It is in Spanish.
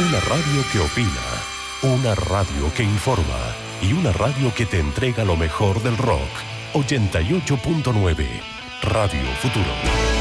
Una radio que opina, una radio que informa y una radio que te entrega lo mejor del rock. 88.9 Radio Futuro.